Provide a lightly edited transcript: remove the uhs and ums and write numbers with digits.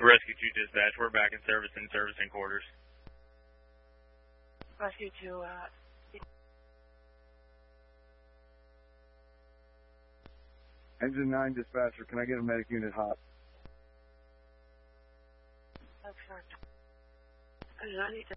Rescue 2 dispatch, we're back in servicing quarters. Rescue 2, Engine 9 dispatcher, can I get a medic unit hot? That's correct. I do not need to.